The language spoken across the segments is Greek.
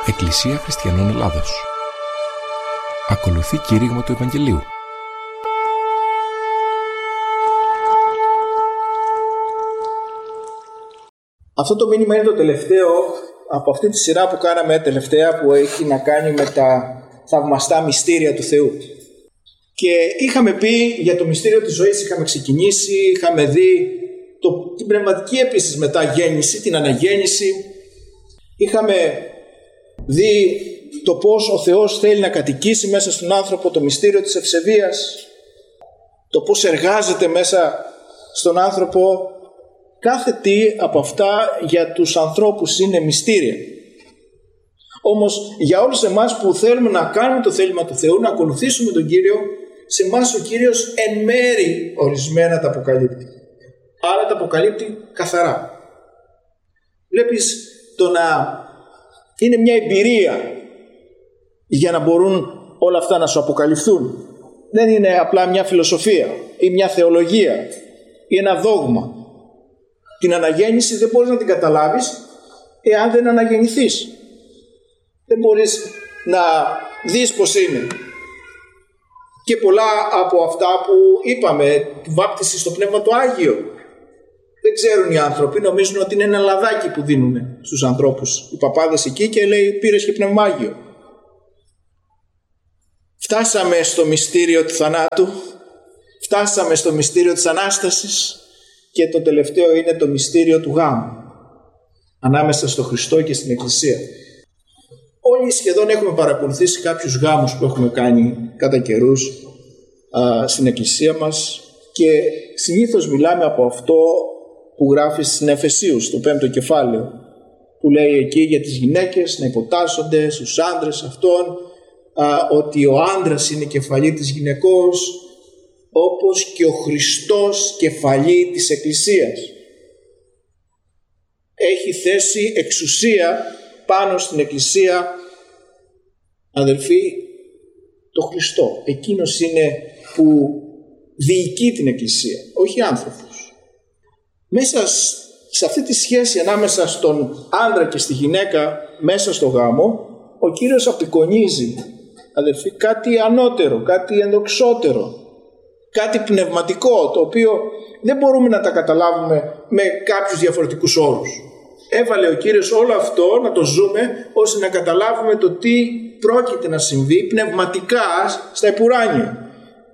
Εκκλησία Χριστιανών Ελλάδος. Ακολουθεί κήρυγμα του Ευαγγελίου. Αυτό το μήνυμα είναι το τελευταίο από αυτή τη σειρά που κάναμε τελευταία, που έχει να κάνει με τα θαυμαστά μυστήρια του Θεού. Και είχαμε πει για το μυστήριο της ζωής, είχαμε ξεκινήσει, είχαμε δει την πνευματική επίσης μεταγέννηση, την αναγέννηση. Είχαμε δει το πώς ο Θεός θέλει να κατοικήσει μέσα στον άνθρωπο, το μυστήριο της ευσεβίας, το πώς εργάζεται μέσα στον άνθρωπο. Κάθε τι από αυτά για τους ανθρώπους είναι μυστήρια. Όμως για όλους εμάς που θέλουμε να κάνουμε το θέλημα του Θεού, να ακολουθήσουμε τον Κύριο, σε εμάς ο Κύριος εν μέρη ορισμένα τα αποκαλύπτει. Άρα τα αποκαλύπτει καθαρά. Βλέπεις, το να είναι μια εμπειρία για να μπορούν όλα αυτά να σου αποκαλυφθούν. Δεν είναι απλά μια φιλοσοφία ή μια θεολογία ή ένα δόγμα. Την αναγέννηση δεν μπορείς να την καταλάβεις εάν δεν αναγεννηθείς. Δεν μπορείς να δεις πως είναι. Και πολλά από αυτά που είπαμε, τη βάπτιση στο Πνεύμα το Άγιο, δεν ξέρουν οι άνθρωποι, νομίζουν ότι είναι ένα λαδάκι που δίνουν στους ανθρώπους οι παπάδες εκεί και λέει πήρες και Πνεύμα Άγιο. Φτάσαμε στο μυστήριο του θανάτου, φτάσαμε στο μυστήριο της Ανάστασης και το τελευταίο είναι το μυστήριο του γάμου ανάμεσα στο Χριστό και στην Εκκλησία. Όλοι σχεδόν έχουμε παρακολουθήσει κάποιους γάμους που έχουμε κάνει κατά καιρούς στην Εκκλησία μας και συνήθως μιλάμε από αυτό που γράφει στην Εφεσίους, το 5ο κεφάλαιο, που λέει εκεί για τις γυναίκες να υποτάσσονται στους άντρες αυτών, ότι ο άντρας είναι κεφαλή της γυναικός, όπως και ο Χριστός κεφαλή της Εκκλησίας. Έχει θέσει εξουσία πάνω στην Εκκλησία, αδελφοί, το Χριστό. Εκείνος είναι που διοικεί την Εκκλησία, όχι άνθρωπος. Μέσα σε αυτή τη σχέση ανάμεσα στον άντρα και στη γυναίκα, μέσα στο γάμο, ο Κύριος απεικονίζει, αδελφοί, κάτι ανώτερο, κάτι ενδοξότερο, κάτι πνευματικό, το οποίο δεν μπορούμε να τα καταλάβουμε με κάποιους διαφορετικούς όρους. Έβαλε ο Κύριος όλο αυτό να το ζούμε, ώστε να καταλάβουμε το τι πρόκειται να συμβεί πνευματικά στα επουράνια.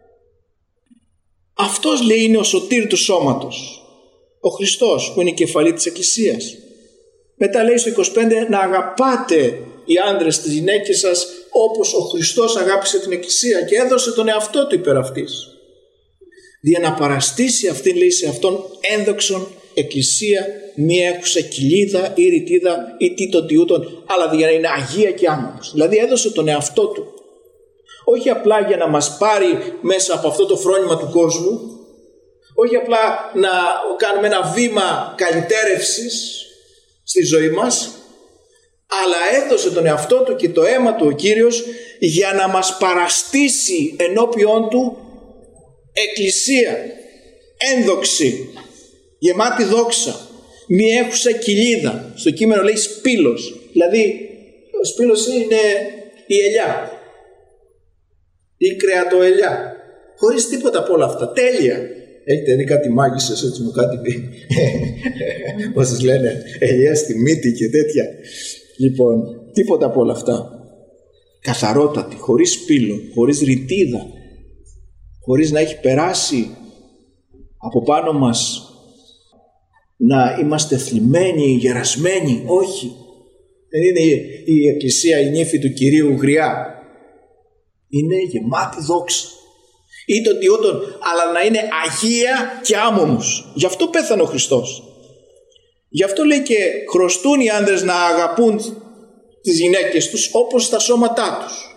Αυτός, λέει, είναι ο σωτήρ του σώματος, ο Χριστός που είναι η κεφαλή της Εκκλησίας. Μετά λέει στο 25 να αγαπάτε οι άντρες τις γυναίκες σας όπως ο Χριστός αγάπησε την Εκκλησία και έδωσε τον εαυτό του υπέρ αυτής, για να παραστήσει αυτήν, λέει, σε αυτόν ένδοξον Εκκλησία, μία έχουσα κοιλίδα ή ρητίδα ή τίτον τιούτον, αλλά για να είναι αγία και άμαχος. Δηλαδή έδωσε τον εαυτό του, όχι απλά για να μας πάρει μέσα από αυτό το φρόνημα του κόσμου, όχι απλά να κάνουμε ένα βήμα καλυτέρευσης στη ζωή μας, αλλά έδωσε τον εαυτό του και το αίμα του ο Κύριος για να μας παραστήσει ενώπιον του Εκκλησία ένδοξη, γεμάτη δόξα, μη έχουσα κοιλίδα. Στο κείμενο λέει σπήλος, δηλαδή ο σπήλος είναι η ελιά, η κρεατοελιά, χωρίς τίποτα από όλα αυτά, τέλεια. Έχετε δει κάτι μάγισσες έτσι μου κάτι πει πώς σας λένε, ελιά στη μύτη και τέτοια. Λοιπόν, τίποτα από όλα αυτά. Καθαρότατη, χωρίς σπήλο, χωρίς ρητίδα, χωρίς να έχει περάσει από πάνω μας να είμαστε θλιμμένοι, γερασμένοι. Όχι, δεν είναι η Εκκλησία η νύφη του Κυρίου γριά, είναι γεμάτη δόξα ή τον τιούτον, αλλά να είναι αγία και άμωμος. Γι' αυτό πέθανε ο Χριστός. Γι' αυτό λέει και χρωστούν οι άντρες να αγαπούν τις γυναίκες τους όπως τα σώματά τους.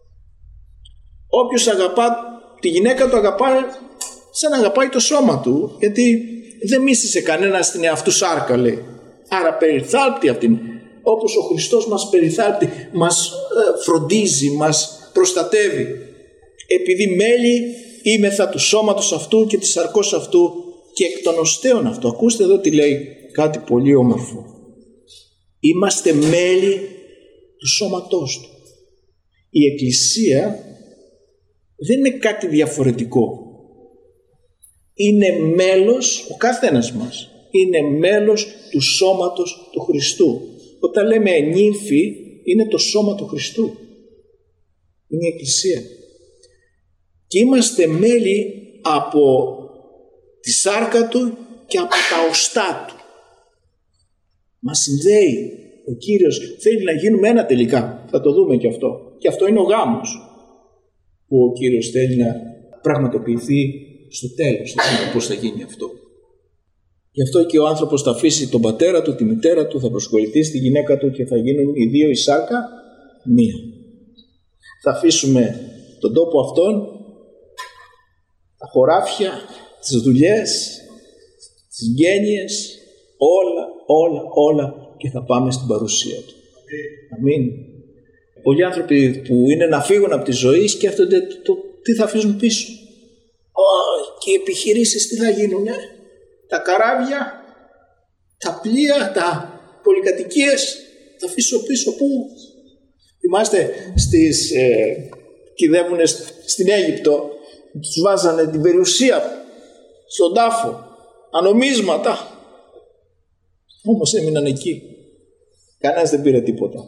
Όποιος αγαπά τη γυναίκα του αγαπάει σαν να αγαπάει το σώμα του, γιατί δεν μίσησε κανένα στην εαυτού σάρκα, λέει. Άρα περιθάλπτει αυτήν, όπως ο Χριστός μας περιθάλπτει, μας φροντίζει, μας προστατεύει, επειδή μέλη είμεθα του σώματος αυτού και της σαρκός αυτού και εκ των οστέων αυτού. Ακούστε εδώ τι λέει, κάτι πολύ όμορφο. Είμαστε μέλη του σώματός του. Η Εκκλησία δεν είναι κάτι διαφορετικό. Είναι μέλος, ο καθένας μας είναι μέλος του σώματος του Χριστού. Όταν λέμε νύμφη, είναι το σώμα του Χριστού. Είναι η Εκκλησία. Και είμαστε μέλη από τη σάρκα του και από τα οστά του. Μας συνδέει. Ο Κύριος θέλει να γίνουμε ένα τελικά. Θα το δούμε και αυτό. Και αυτό είναι ο γάμος που ο Κύριος θέλει να πραγματοποιηθεί στο τέλος. Δεν ξέρω πώς θα γίνει αυτό. Γι' αυτό και ο άνθρωπος θα αφήσει τον πατέρα του, τη μητέρα του, θα προσκοληθεί στη γυναίκα του και θα γίνουν οι δύο η σάρκα μία. Θα αφήσουμε τον τόπο αυτόν, τα χωράφια, τις δουλειές, τις γένειες, όλα και θα πάμε στην παρουσία του. Αμήν. Πολλοί άνθρωποι που είναι να φύγουν από τη ζωή σκέφτονται τι θα αφήσουν πίσω. Και οι επιχειρήσεις τι θα γίνουνε. Τα καράβια, τα πλοία, τα πολυκατοικίες θα αφήσω πίσω. Πού? Θυμάστε κυδεύουνε στην Αίγυπτο, τους βάζανε την περιουσία στον τάφο, ανομίσματα. Όμως έμειναν εκεί. Κανένας δεν πήρε τίποτα.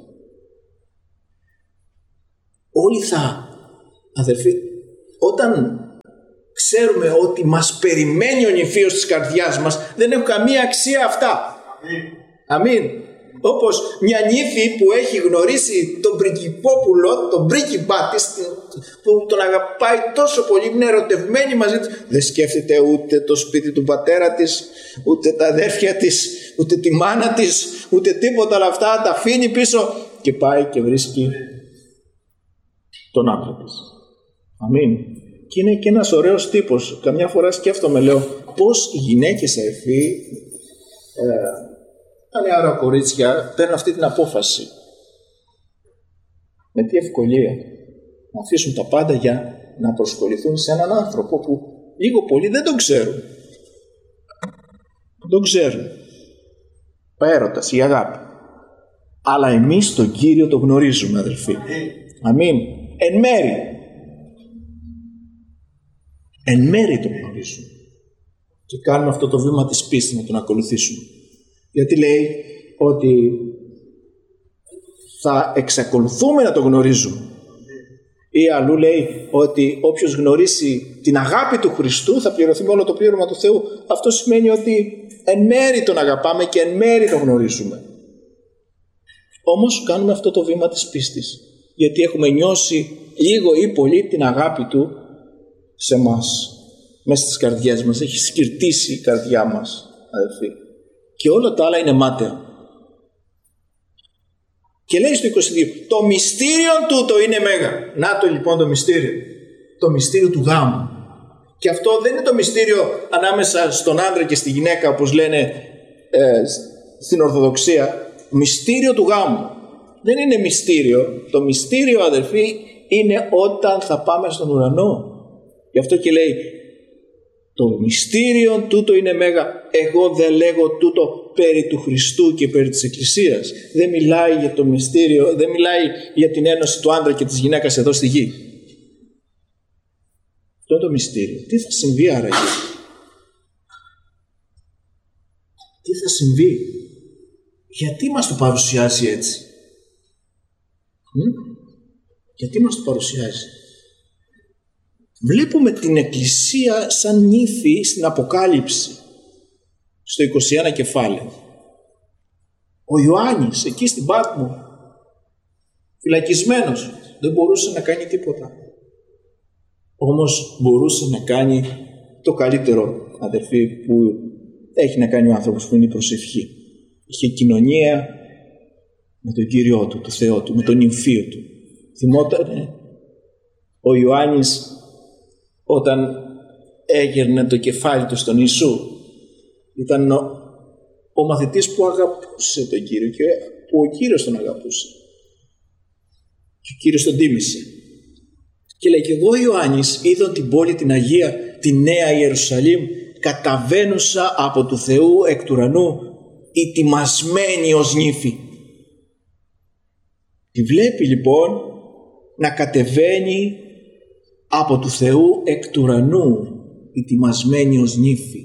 Όλοι αδερφοί, όταν ξέρουμε ότι μας περιμένει ο νηφίος της καρδιάς μας, δεν έχουν καμία αξία αυτά. Αμήν. Όπως μια νύφη που έχει γνωρίσει τον πριγκιπόπουλο, τον πρίγκιπά της, που τον αγαπάει τόσο πολύ, είναι ερωτευμένη μαζί του, δεν σκέφτεται ούτε το σπίτι του πατέρα της, ούτε τα αδέρφια της, ούτε τη μάνα της, ούτε τίποτα, αλλά αυτά τα αφήνει πίσω και πάει και βρίσκει τον άντρα της. Αμήν. Και είναι και ένας ωραίος τύπος. Καμιά φορά σκέφτομαι, λέω, πώς οι γυναίκες αδερφοί, τα νεαρά κορίτσια παίρνουν αυτή την απόφαση. Με τι ευκολία. Να αφήσουν τα πάντα για να προσκοληθούν σε έναν άνθρωπο που λίγο πολύ δεν τον ξέρουν. Δεν τον ξέρουν. Ο έρωτας, η αγάπη. Αλλά εμείς τον Κύριο τον γνωρίζουμε, αδελφοί. Αμήν. Εν μέρη. Εν μέρη τον γνωρίζουμε. Και κάνουμε αυτό το βήμα της πίστης να τον ακολουθήσουμε. Γιατί λέει ότι θα εξακολουθούμε να τον γνωρίζουμε. Ή αλλού λέει ότι όποιος γνωρίσει την αγάπη του Χριστού θα πληρωθεί με όλο το πλήρωμα του Θεού. Αυτό σημαίνει ότι εν μέρη τον αγαπάμε και εν μέρη τον γνωρίζουμε. Όμως κάνουμε αυτό το βήμα της πίστης. Γιατί έχουμε νιώσει λίγο ή πολύ την αγάπη του σε μας, μέσα στις καρδιές μας. Έχει σκυρτήσει η καρδιά μας, αδελφοί. Και όλα τα άλλα είναι μάταια. Και λέει στο 22, το μυστήριο τούτο είναι μέγα. Να το λοιπόν το μυστήριο. Το μυστήριο του γάμου. Και αυτό δεν είναι το μυστήριο ανάμεσα στον άντρα και στη γυναίκα, όπως λένε στην Ορθοδοξία. Μυστήριο του γάμου. Δεν είναι μυστήριο. Το μυστήριο, αδελφοί, είναι όταν θα πάμε στον ουρανό. Γι' αυτό και λέει, το μυστήριο τούτο είναι μέγα. Εγώ δεν λέγω τούτο περί του Χριστού και περί της Εκκλησίας. Δεν μιλάει για το μυστήριο, δεν μιλάει για την ένωση του άντρα και της γυναίκας εδώ στη γη. Αυτό είναι το μυστήριο. Τι θα συμβεί άραγε? Τι θα συμβεί? Γιατί μας το παρουσιάζει έτσι? Γιατί μας το παρουσιάζει? Βλέπουμε την Εκκλησία σαν νύφη στην Αποκάλυψη, στο 21 κεφάλαιο. Ο Ιωάννης εκεί στην Πάτμο, φυλακισμένος, δεν μπορούσε να κάνει τίποτα. Όμως μπορούσε να κάνει το καλύτερο, αδερφοί, που έχει να κάνει ο άνθρωπος, που είναι η προσευχή. Είχε κοινωνία με τον Κύριό του, τον Θεό του, με τον νυμφίο του. Θυμότανε ο Ιωάννης όταν έγερνε το κεφάλι του στον Ιησού. Ήταν ο μαθητής που αγαπούσε τον Κύριο και που ο Κύριος τον αγαπούσε. Και ο Κύριος τον τίμησε. Και λέει, και εγώ Ιωάννης είδα την πόλη την Αγία, τη Νέα Ιερουσαλήμ, καταβαίνουσα από του Θεού εκ του ουρανού, ετοιμασμένη ως νύφη. Τη βλέπει λοιπόν να κατεβαίνει από του Θεού εκ του ουρανού, ετοιμασμένη ως νύφη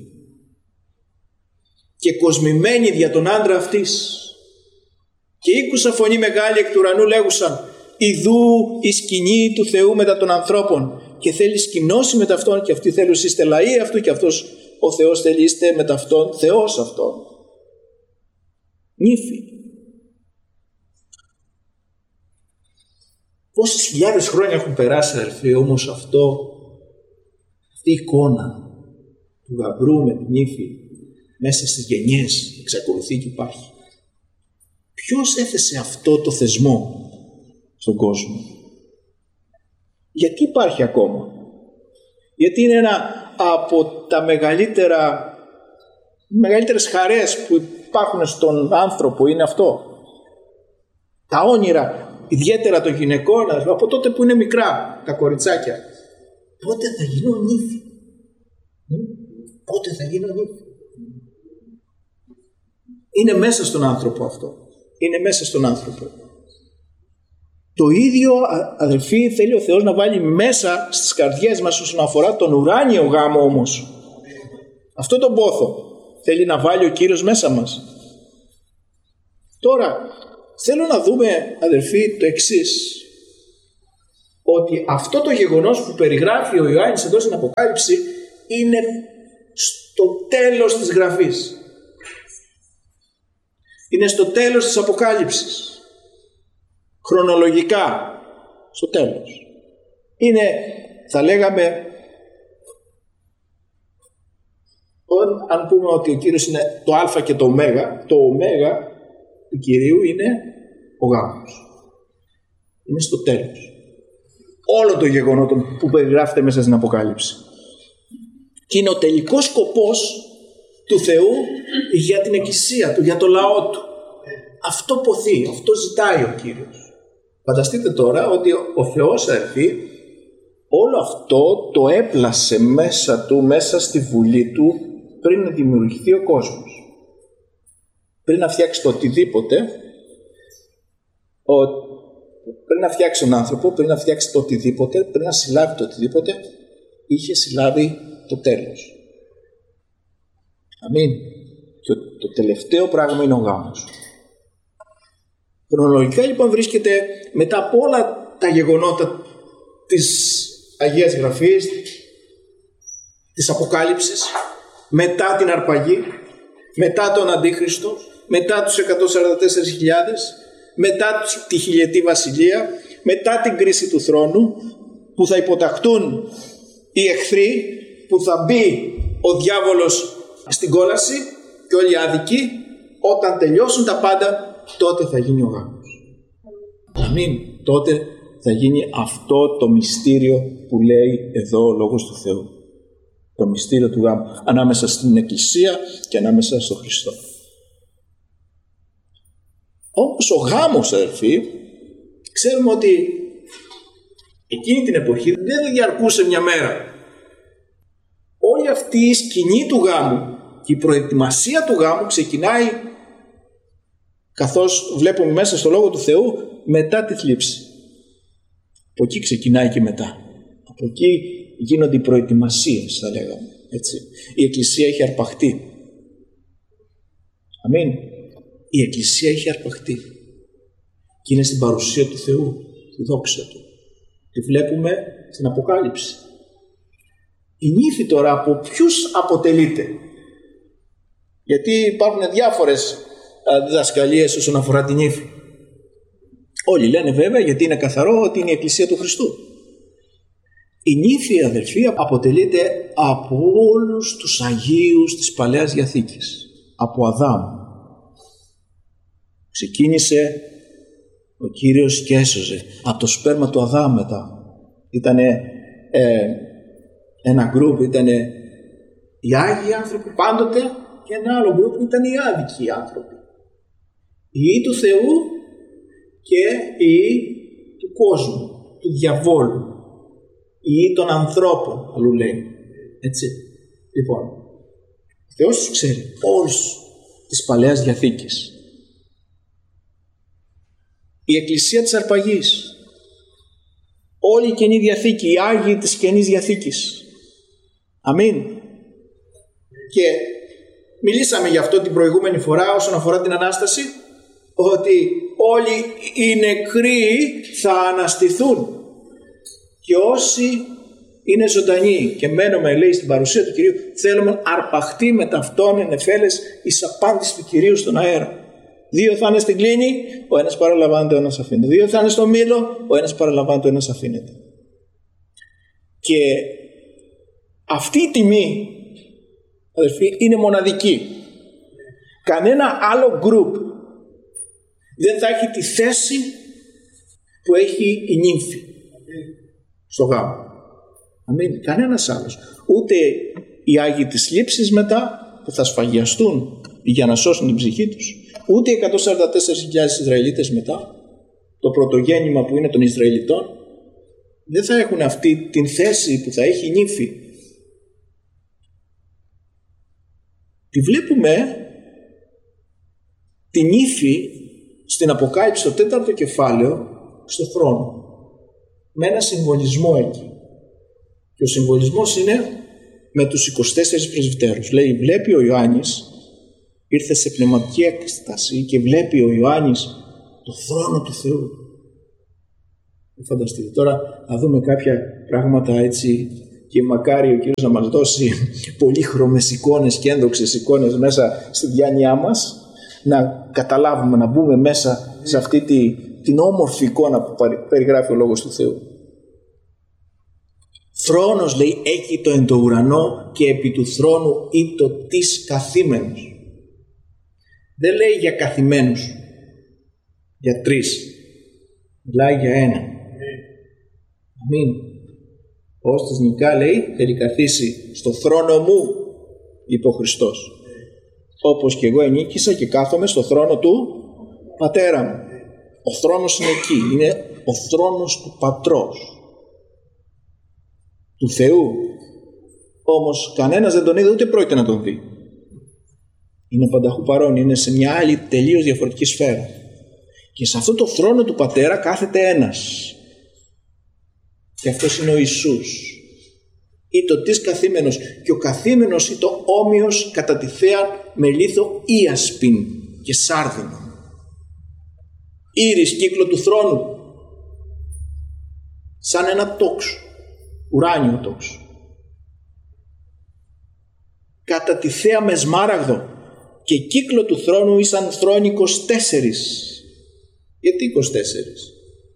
και κοσμημένη δια τον άντρα αυτής. Και ήκουσα φωνή μεγάλη εκ του ουρανού λέγουσαν, ιδού η σκηνή του Θεού μετά των ανθρώπων, και θέλει σκηνώσει με αυτόν, και αυτοί θέλουν είστε λαοί αυτού, και αυτός ο Θεός θέλει είστε με αυτόν Θεός αυτόν. Νύφη. Πόσες χιλιάδες χρόνια έχουν περάσει, αδελφοί, όμως αυτή η εικόνα του γαμπρού με την νύφη μέσα στις γενιές εξακολουθεί και υπάρχει. Ποιος έθεσε αυτό το θεσμό στον κόσμο? Γιατί υπάρχει ακόμα? Γιατί είναι ένα από τα μεγαλύτερες χαρές που υπάρχουν στον άνθρωπο, είναι αυτό. Τα όνειρα, ιδιαίτερα των γυναικών, από τότε που είναι μικρά τα κοριτσάκια. Πότε θα γίνω νύφη? Πότε θα γίνω νύφη? Είναι μέσα στον άνθρωπο αυτό. Είναι μέσα στον άνθρωπο. Το ίδιο, αδελφοί, θέλει ο Θεός να βάλει μέσα στις καρδιές μας όσον αφορά τον ουράνιο γάμο όμως. Αυτό τον πόθο θέλει να βάλει ο Κύριος μέσα μας. Τώρα, θέλω να δούμε, αδελφοί, το εξής. Ότι αυτό το γεγονός που περιγράφει ο Ιωάννης εδώ στην Αποκάλυψη είναι στο τέλος της Γραφής. Είναι στο τέλος της Αποκάλυψης. Χρονολογικά, στο τέλος. Είναι, θα λέγαμε, αν πούμε ότι ο Κύριος είναι το Α και το Ω, το Ω του Κυρίου είναι ο γάμος. Είναι στο τέλος. Όλο το γεγονότο που περιγράφεται μέσα στην Αποκάλυψη. Και είναι ο τελικός σκοπός του Θεού για την Εκκλησία του, για το λαό του. Αυτό ποθεί, αυτό ζητάει ο Κύριος. Φανταστείτε τώρα ότι ο Θεός, αδελφοί, όλο αυτό το έπλασε μέσα του, μέσα στη βουλή του, πριν να δημιουργηθεί ο κόσμος. Πριν να φτιάξει το οτιδήποτε, πριν να φτιάξει τον άνθρωπο, πριν να φτιάξει το οτιδήποτε, πριν να συλλάβει το οτιδήποτε, είχε συλλάβει το τέλος. Αμήν. Και το τελευταίο πράγμα είναι ο γάμος. Χρονολογικά λοιπόν βρίσκεται μετά από όλα τα γεγονότα της Αγίας Γραφής, της Αποκάλυψης, μετά την αρπαγή, μετά τον Αντίχριστο, μετά τους 144.000, μετά τη χιλιετή βασιλεία, μετά την κρίση του θρόνου, που θα υποταχτούν οι εχθροί, που θα μπει ο διάβολος στην κόλαση και όλοι οι άδικοι. Όταν τελειώσουν τα πάντα, τότε θα γίνει ο γάμος. Αμήν. Τότε θα γίνει αυτό το μυστήριο που λέει εδώ ο Λόγος του Θεού. Το μυστήριο του γάμου ανάμεσα στην Εκκλησία και ανάμεσα στον Χριστό. Όμως ο γάμος, αδελφοί, ξέρουμε ότι εκείνη την εποχή δεν διαρκούσε μια μέρα. Όλη αυτή η σκηνή του γάμου και η προετοιμασία του γάμου ξεκινάει, καθώς βλέπουμε μέσα στο Λόγο του Θεού, μετά τη θλίψη. Από εκεί ξεκινάει και μετά. Από εκεί γίνονται οι προετοιμασίες, θα λέγαμε. Έτσι. Η Εκκλησία έχει αρπαχτεί. Αμήν. Η Εκκλησία έχει αρπαχτεί. Και είναι στην παρουσία του Θεού, τη δόξα Του. Τη βλέπουμε στην Αποκάλυψη. Η νύφη τώρα από ποιους αποτελείται? Γιατί υπάρχουν διάφορες διδασκαλίες όσον αφορά την νύφη. Όλοι λένε βέβαια, γιατί είναι καθαρό, ότι είναι η Εκκλησία του Χριστού. Η νύφη, αδελφοί, αποτελείται από όλους τους Αγίους της Παλαιάς Διαθήκης. Από Αδάμ. Ξεκίνησε ο Κύριος και έσωζε. Από το σπέρμα του Αδάμ μετά. Ήτανε ένα γκρουπ, ήτανε οι Άγιοι άνθρωποι πάντοτε, και ένα άλλο γκρουπ ήταν οι άδικοι άνθρωποι. Οι Υιοί του Θεού και οι Υιοί του κόσμου, του διαβόλου. Οι Υιοί των ανθρώπων, αλλού λέει. Έτσι. Λοιπόν, ο Θεός τους ξέρει όλους της Παλαιάς Διαθήκης. η Εκκλησία της Αρπαγής, όλη η Καινή Διαθήκη, οι Άγιοι της Καινής Διαθήκης. Αμήν. Και μιλήσαμε γι' αυτό την προηγούμενη φορά όσον αφορά την Ανάσταση, ότι όλοι οι νεκροί θα αναστηθούν και όσοι είναι ζωντανοί και μένουμε, λέει, στην παρουσία του Κυρίου, θέλουμε αρπαχτεί με ταυτόν εν εφέλες εις απάντηση του Κυρίου στον αέρα. Δύο θα είναι στην κλίνη, ο ένας παραλαμβάνεται, ο ένας αφήνεται. Δύο θα είναι στο μήλο, ο ένας παραλαμβάνεται, ο ένας αφήνεται. Και αυτή η τιμή, αδερφοί, είναι μοναδική. Κανένα άλλο γκρουπ δεν θα έχει τη θέση που έχει η νύμφη στο γάμο. Αμήν. Κανένας άλλος. Ούτε οι Άγιοι της Λήψης μετά που θα σφαγιαστούν για να σώσουν την ψυχή τους, ούτε οι 144.000 Ισραηλίτες μετά, το πρωτογέννημα που είναι των Ισραηλιτών, δεν θα έχουν αυτή την θέση που θα έχει η νύφη. Τη βλέπουμε την νύφη στην Αποκάλυψη στο 4ο κεφάλαιο στο θρόνο, με ένα συμβολισμό εκεί. Και ο συμβολισμός είναι με τους 24 πρεσβυτέρους. Λέει, βλέπει ο Ιωάννης, ήρθε σε πνευματική έκσταση και βλέπει ο Ιωάννης το θρόνο του Θεού. Φανταστείτε. Τώρα να δούμε κάποια πράγματα έτσι, και μακάρι ο Κύριος να μας δώσει πολύχρωμες εικόνες και ένδοξες εικόνες μέσα στη διάνοιά μας, να καταλάβουμε, να μπούμε μέσα σε αυτή την όμορφη εικόνα που περιγράφει ο Λόγος του Θεού. Θρόνος, λέει, έχει το εν το ουρανό και επί του θρόνου ή το της καθήμενος. Δεν λέει για καθημένους, για τρεις. Μιλάει για ένα. Αμήν. Ως της νικά, λέει, θέλει καθίσει στο θρόνο μου, είπε ο Χριστός. Όπως και εγώ ενίκησα και κάθομαι στο θρόνο του Πατέρα μου. Ο θρόνος είναι εκεί. Είναι ο θρόνος του Πατρός, του Θεού. Όμως κανένας δεν τον είδε, ούτε πρόκειται να τον δει. Είναι πανταχού παρόν, είναι σε μια άλλη τελείως διαφορετική σφαίρα. Και σε αυτό το θρόνο του Πατέρα κάθεται ένας. Και αυτός είναι ο Ιησούς. Ή το της καθήμενος. Και ο καθήμενος ή το όμοιος κατά τη θέα με λίθο ίασπιν και σάρδινο. Ήρις κύκλο του θρόνου. Σαν ένα τόξο. Ουράνιο τόξο. Κατά τη θέα με σμάραγδο. Και κύκλο του θρόνου ήσαν θρόνοι 24. Γιατί 24?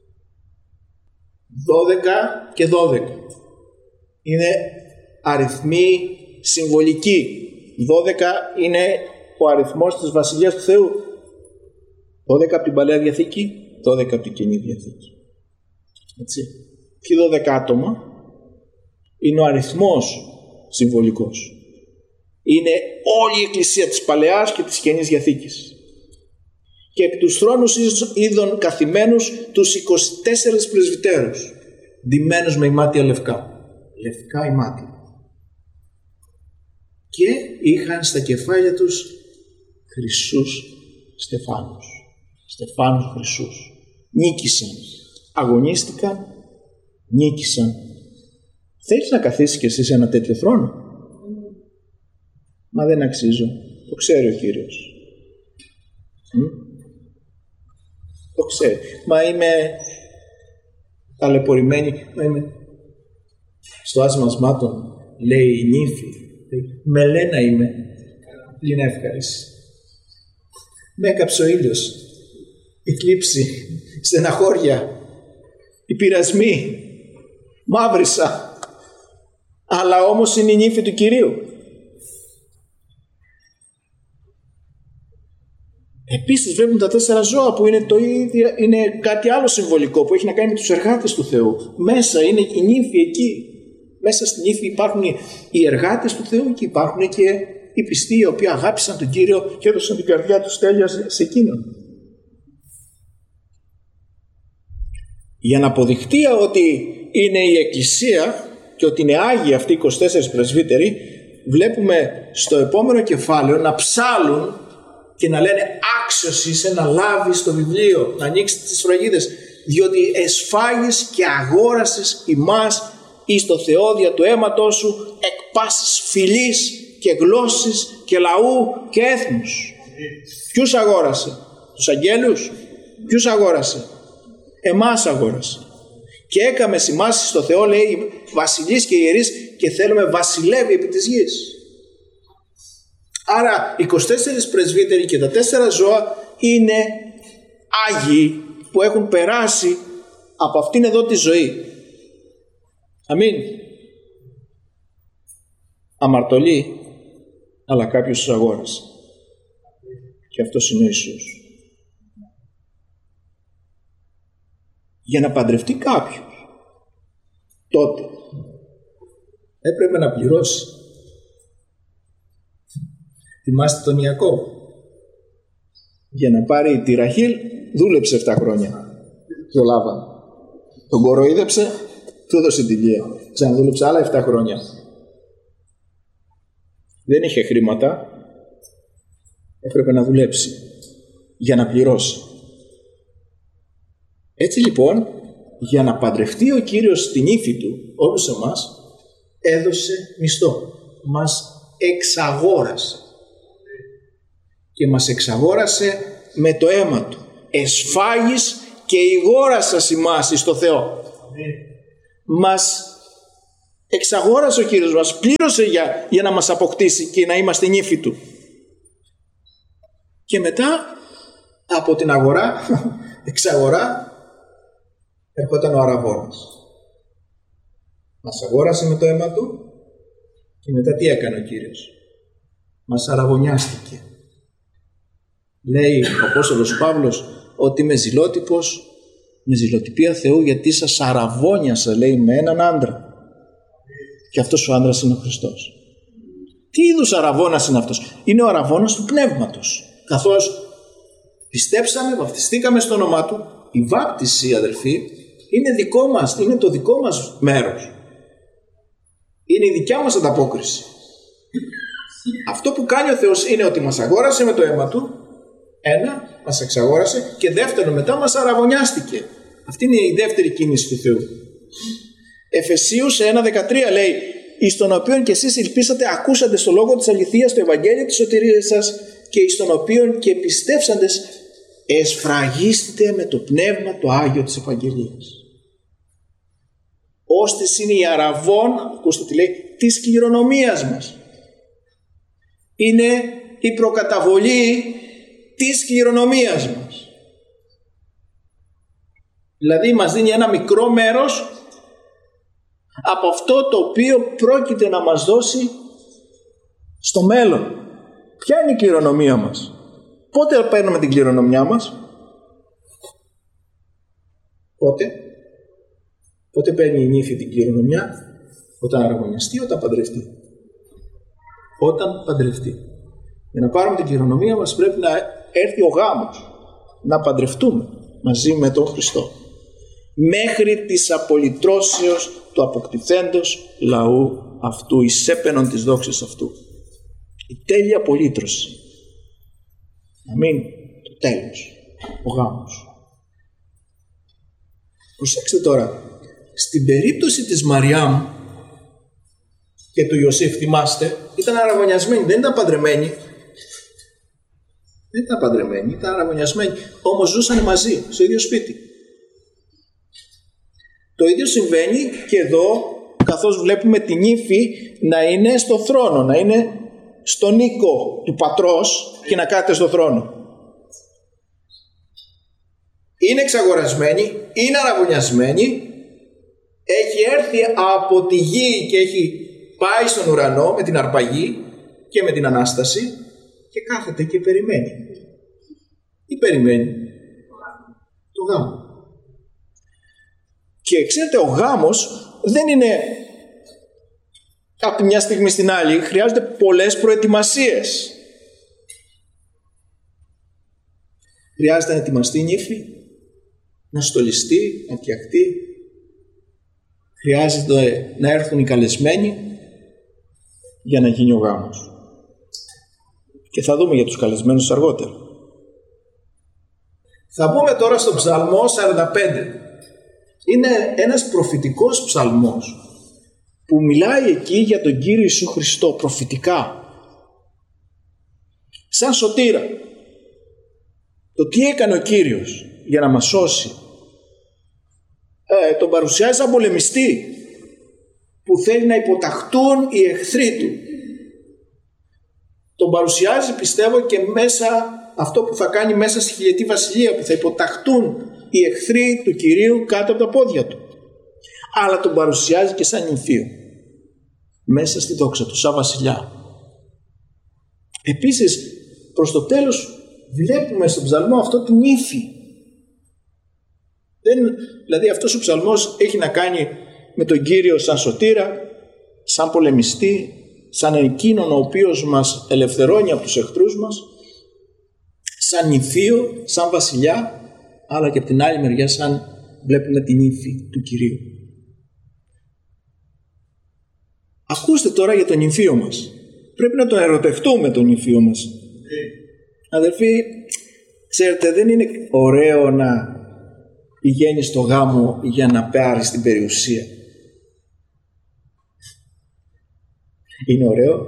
12 και 12. Είναι αριθμοί συμβολικοί. 12 είναι ο αριθμός της Βασιλείας του Θεού. 12 από την Παλαιά Διαθήκη, 12 από την Καινή Διαθήκη. Έτσι. Και 12 άτομα είναι ο αριθμός συμβολικός. Είναι όλη η Εκκλησία της Παλαιάς και της Καινής Διαθήκης. Και επί τους θρόνους είδων καθημένους τους 24 πρεσβυτέρους, ντυμένους με ημάτια λευκά. Λευκά ημάτια. Και είχαν στα κεφάλια τους χρυσούς στεφάνους. Στεφάνους χρυσούς. Νίκησαν. Αγωνίστηκαν. Νίκησαν. Θέλεις να καθίσεις κι εσύ σε ένα τέτοιο θρόνο? Μα δεν αξίζω. Το ξέρει ο Κύριος. Το ξέρει. Μα είμαι ταλαιπωρημένη. Μα είμαι στο άσμασμάτων, λέει η νύφη. Μελένα είμαι. Είναι εύχαρης. Με έκαψε ο ήλιος. Η θλίψη. Στεναχώρια. Οι πειρασμοί. Μαύρισα. Αλλά όμως είναι η νύφη του Κυρίου. Επίσης βλέπουν τα 4 ζώα που είναι το ίδιο, είναι κάτι άλλο συμβολικό που έχει να κάνει με τους εργάτες του Θεού. Μέσα είναι η νύφη εκεί. Μέσα στην νύφη υπάρχουν οι εργάτες του Θεού και υπάρχουν και οι πιστοί οι οποίοι αγάπησαν τον Κύριο και έδωσαν την καρδιά τους τέλεια σε εκείνον. Για να αποδειχτεί ότι είναι η Εκκλησία και ότι είναι Άγιοι αυτοί οι 24 πρεσβύτεροι, βλέπουμε στο επόμενο κεφάλαιο να ψάλουν και να λένε άξιος είσαι να λάβεις το βιβλίο, να ανοίξεις τις σφραγίδες, διότι εσφάγεις και αγόρασες ημάς εις το Θεό δια του αίματός σου εκ πάσης φυλής και γλώσσης και λαού και έθνους. Ποιους αγόρασε? Τους αγγέλους? Ποιους αγόρασε? Εμάς αγόρασε. Και έκαμες ημάς στο Θεό, λέει, βασιλείς και ιερείς, και θέλουμε βασιλεύει επί της γης. Άρα 24 πρεσβύτεροι και τα 4 ζώα είναι άγιοι που έχουν περάσει από αυτήν εδώ τη ζωή. Αμήν. Αμαρτωλοί, αλλά κάποιος τους αγόρασε. Και αυτός είναι ο Ιησούς. Για να παντρευτεί κάποιος, τότε έπρεπε να πληρώσει. Θυμάστε τον Ιακώβ? Για να πάρει τη Ραχήλ δούλεψε 7 χρόνια. Το Λάβαν. Τον κοροϊδέψε, του έδωσε τη Λία. Ξαναδούλεψε άλλα 7 χρόνια. Δεν είχε χρήματα. Έπρεπε να δουλέψει για να πληρώσει. Έτσι λοιπόν, για να παντρευτεί ο Κύριος την ύφη του όλους εμάς, έδωσε μισθό. Μας εξαγόρασε. Και μας εξαγόρασε με το αίμα του. Εσφάγεις και ηγόρασας ημάς εις το Θεό. Μας εξαγόρασε ο Κύριος, μας πλήρωσε για να μας αποκτήσει και να είμαστε νύφη του. Και μετά από την αγορά, εξαγορά, έρχονταν ο αραβώνας. Μας αγόρασε με το αίμα του και μετά τι έκανε ο Κύριος? Μας αραβωνιάστηκε. Λέει ο Απόστολος Παύλος ότι είμαι ζηλότυπος με ζηλοτυπία Θεού, γιατί σας αραβώνιασα, λέει, με έναν άντρα. Και αυτός ο άντρας είναι ο Χριστός. Τι είδους αραβώνας είναι αυτός? Είναι ο αραβώνας του Πνεύματος. Καθώς πιστέψαμε, βαπτιστήκαμε στο όνομά του, η βάπτιση, αδελφοί, είναι δικό μας, είναι το δικό μας μέρος. Είναι η δικιά μας ανταπόκριση. Αυτό που κάνει ο Θεός είναι ότι μας αγόρασε με το αίμα του, ένα, μας εξαγόρασε, και δεύτερο, μετά μας αραβωνιάστηκε. Αυτή είναι η δεύτερη κίνηση του Θεού. Εφεσίους 1:13 λέει, εις τον οποίον και εσείς ελπίσατε, ακούσατε στο λόγο της αληθείας, το Ευαγγέλιο της σωτηρίας σας, και εις τον οποίον και πιστεύσαντες εσφραγίστητε με το πνεύμα το Άγιο της Ευαγγελίας. Όστις είναι η αραβών, ακούστε τι λέει, της κληρονομίας μας. Είναι η προκαταβολή της κληρονομίας μας. Δηλαδή μας δίνει ένα μικρό μέρος από αυτό το οποίο πρόκειται να μας δώσει στο μέλλον. Ποια είναι η κληρονομία μας? Πότε παίρνουμε την κληρονομιά μας? Πότε παίρνει η νύφη την κληρονομιά? Όταν αραβωνιαστεί, όταν παντρευτεί. Όταν παντρευτεί. Για να πάρουμε την κληρονομία μας πρέπει να έρθει ο γάμος. Να παντρευτούμε μαζί με τον Χριστό. Μέχρι της απολυτρώσεως του αποκτηθέντος λαού αυτού, εις έπαινον της δόξης αυτού. Η τέλεια απολύτρωση. Αμήν. Το τέλος. Ο γάμος. Προσέξτε τώρα. Στην περίπτωση της Μαριάμ και του Ιωσήφ, θυμάστε, ήταν αραβωνιασμένοι, δεν ήταν παντρεμένοι. Δεν ήταν παντρεμένοι, ήταν αραβωνιασμένοι. Όμως ζούσαν μαζί, στο ίδιο σπίτι. Το ίδιο συμβαίνει και εδώ, καθώς βλέπουμε την ύφη να είναι στο θρόνο, να είναι στον οίκο του πατρός και να κάθεται στο θρόνο. Είναι εξαγορασμένη, είναι αραβωνιασμένη, έχει έρθει από τη γη και έχει πάει στον ουρανό με την αρπαγή και με την Ανάσταση και κάθεται και περιμένει. Τι περιμένει? Το γάμο. Και ξέρετε, ο γάμος δεν είναι από τη μια στιγμή στην άλλη, χρειάζονται πολλές προετοιμασίες. Χρειάζεται να ετοιμαστεί η νύφη, να στολιστεί, να φτιαχτεί. Χρειάζεται να έρθουν οι καλεσμένοι για να γίνει ο γάμος. Και θα δούμε για τους καλεσμένους αργότερα. Θα πούμε τώρα στο Ψαλμό 45. Είναι ένας προφητικός ψαλμός που μιλάει εκεί για τον Κύριο Ιησού Χριστό προφητικά. Σαν σωτήρα. Το τι έκανε ο Κύριος για να μας σώσει. Τον παρουσιάζει σαν πολεμιστή που θέλει να υποταχτούν οι εχθροί του. Τον παρουσιάζει, πιστεύω, και μέσα αυτό που θα κάνει μέσα στη χιλιετή βασιλεία, που θα υποταχτούν οι εχθροί του Κυρίου κάτω από τα πόδια του. Αλλά τον παρουσιάζει και σαν νυμφίο μέσα στη δόξα του, σαν βασιλιά. Επίσης, προς το τέλος βλέπουμε στον ψαλμό αυτό την ύφη. Δηλαδή αυτός ο ψαλμός έχει να κάνει με τον Κύριο σαν σωτήρα, σαν πολεμιστή, σαν εκείνον ο οποίος μας ελευθερώνει από τους εχθρούς μας, σαν νυμφίο, σαν βασιλιά, αλλά και από την άλλη μεριά σαν βλέπουμε την ύφη του Κυρίου. Ακούστε τώρα για τον νυμφίο μας. Πρέπει να τον ερωτευτούμε τον νυμφίο μας. Αδελφοί, ξέρετε, δεν είναι ωραίο να πηγαίνεις στο γάμο για να πάρεις την περιουσία. Είναι ωραίο?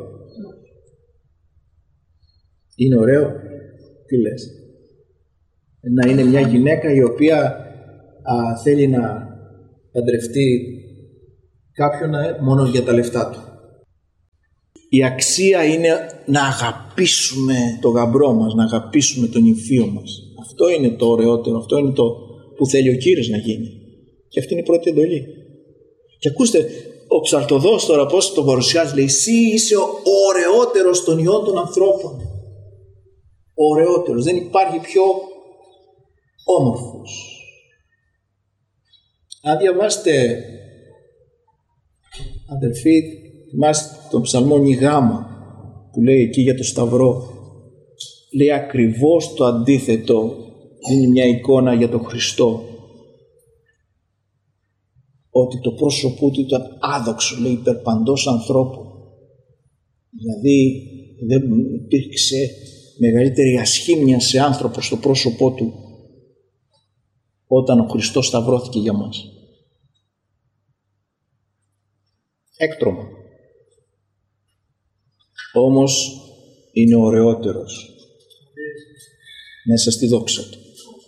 Είναι ωραίο? Τι λες? Να είναι μια γυναίκα η οποία θέλει να παντρευτεί κάποιον μόνο για τα λεφτά του. Η αξία είναι να αγαπήσουμε τον γαμπρό μας, να αγαπήσουμε τον νυμφίο μας. Αυτό είναι το ωραιότερο, αυτό είναι το που θέλει ο Κύριος να γίνει. Και αυτή είναι η πρώτη εντολή. Και ακούστε, ο ψαλτοδός τώρα πώς το παρουσιάζει, λέει: εσύ είσαι ο ωραιότερος των ιών των ανθρώπων. Ο ωραιότερος, δεν υπάρχει πιο όμορφος. Αν διαβάσετε, αδελφοί, θυμάστε τον ψαλμό Νιγάμα που λέει εκεί για το Σταυρό, λέει ακριβώς το αντίθετο. Είναι μια εικόνα για τον Χριστό, ότι το πρόσωπό του ήταν άδοξο, λέει, υπερπαντός ανθρώπου. Δηλαδή δεν υπήρξε μεγαλύτερη ασχήμια σε άνθρωπο στο πρόσωπό του όταν ο Χριστός σταυρώθηκε για μας. Έκτρωμα. Όμως είναι ωραιότερος μέσα στη δόξα του.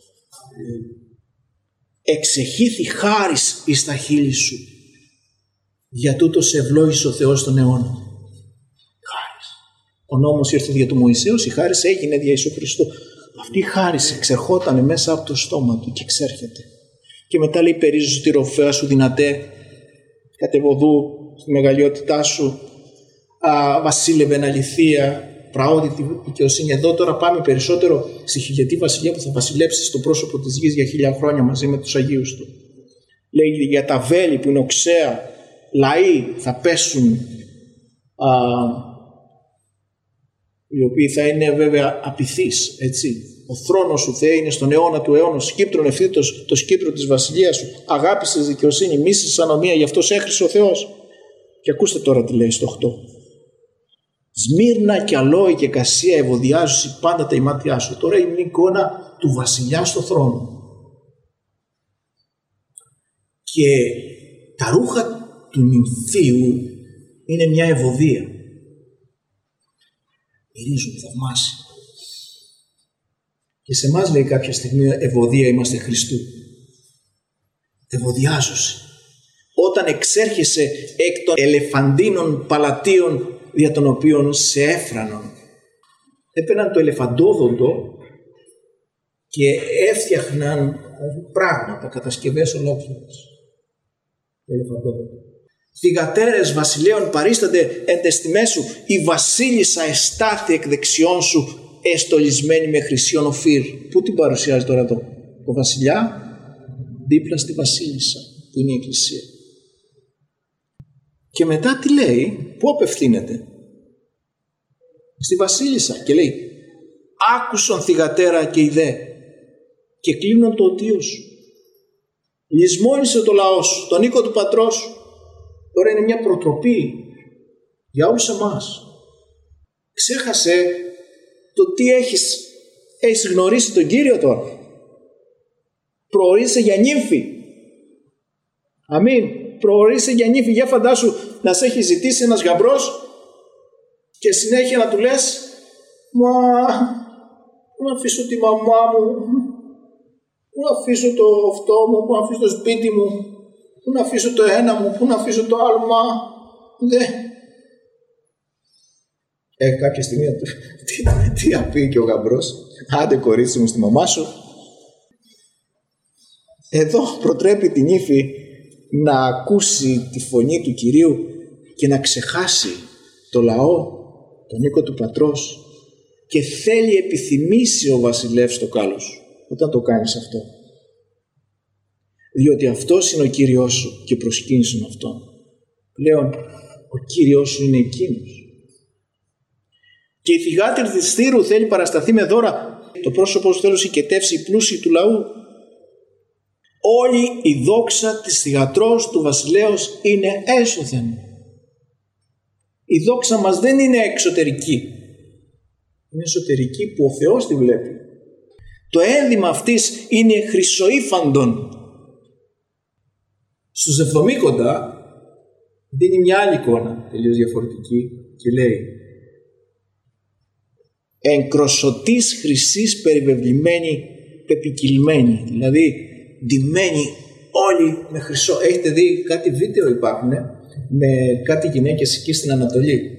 Εξεχήθη χάρις εις τα χείλη σου, για τούτο σε ευλόγησε ο Θεός τον αιώνα. Χάρις. Ο νόμος ήρθε δια του Μωυσέως, η χάρις έγινε δια Ιησού Χριστού. Αυτή η χάρις εξερχόταν μέσα από το στόμα του και εξέρχεται. Και μετά λέει: περίζωσε τη ροφέα σου δυνατέ, κατεβοδού στη μεγαλειότητά σου, βασίλευε εν αληθεία, πραότητη δικαιοσύνη. Εδώ τώρα πάμε περισσότερο στη χιλιετή βασιλεία που θα βασιλέψει στο πρόσωπο της γης για 1000 χρόνια μαζί με τους Αγίους του. Λέει για τα βέλη που είναι οξέα, λαοί θα πέσουν, οι οποίοι θα είναι βέβαια απειθείς, έτσι. Ο θρόνος σου, Θεέ, είναι στον αιώνα του αιώνος. Σκύπτρον ευθύτως το σκύπτρο της βασιλείας σου. Αγάπησες δικαιοσύνη, μίσησες ανομία, γι' αυτό σε έχρισε ο Θεός. Και ακούστε τώρα τι λέει στο 8. Σμύρνα και αλόη και κασία ευωδιάζουσι πάντα τα ημάτια σου. Τώρα είναι η εικόνα του βασιλιά στο θρόνο. Και τα ρούχα του νυμφίου είναι μια ευωδία. Μυρίζουν θαυμάσια. Και σε εμάς λέει κάποια στιγμή ευωδία είμαστε Χριστού. Ευωδιάζουσι. Όταν εξέρχεσαι εκ των ελεφαντίνων παλατίων δια των οποίων σε έφρανον. Έπαιρναν το ελεφαντόδοντο και έφτιαχναν πράγματα, κατασκευές ολόκληρες. Το ελεφαντόδοντο. Θυγατέρες βασιλέων παρίστανται εν τεστιμέ σου, η βασίλισσα εστάθη εκ δεξιών σου, εστολισμένη με χρυσίον οφύρ. Πού την παρουσιάζει τώρα εδώ? Το βασιλιά δίπλα στη βασίλισσα που είναι η εκκλησία. Και μετά τι λέει? Πού απευθύνεται? Στη βασίλισσα και λέει: άκουσον θυγατέρα και ιδέ και κλείνον το οτίο σου. Λυσμόνισε το λαό σου, τον οίκο του πατρός σου. Τώρα είναι μια προτροπή για όλους εμάς. Ξέχασε το τι έχεις γνωρίσει τον Κύριο τώρα. Προορίζεσαι για νύμφη. Αμήν. Προορίζεσαι για νύμφη. Για φαντάσου να σε έχει ζητήσει ένας γαμπρός και συνέχεια να του λες, μα πού να αφήσω τη μαμά μου, πού να αφήσω το αυτό μου, πού να αφήσω το σπίτι μου, πού να αφήσω το ένα μου, πού να αφήσω το άλλο, μα κάποια στιγμή τι θα πει και ο γαμπρός, άντε κορίτσι μου στη μαμά σου. Εδώ προτρέπει την ύφη να ακούσει τη φωνή του Κυρίου και να ξεχάσει το λαό, τον οίκο του πατρός, και θέλει επιθυμήσει ο βασιλεύς το κάλος όταν το κάνεις αυτό, διότι αυτός είναι ο Κύριος σου και προσκύνησον αυτόν. Πλέον ο Κύριος σου είναι εκείνος. Και η θυγάτρη της Θύρου θέλει παρασταθεί με δώρα, το πρόσωπο σου θέλει συγκετεύσει οι πλούσιοι του λαού. Όλη η δόξα της θυγατρός του βασιλέως είναι έσωθεν. Η δόξα μας δεν είναι εξωτερική, είναι εσωτερική που ο Θεός τη βλέπει. Το ένδυμα αυτής είναι χρυσοήφαντον. Στους Εβδομήκοντα δίνει μια άλλη εικόνα τελείως διαφορετική και λέει, εν κροσωτής χρυσής περιβεβλημένη πεπικυλμένη, δηλαδή ντυμένη όλοι με χρυσό. Έχετε δει κάτι βίντεο υπάρχουν με κάτι γυναίκες εκεί στην Ανατολή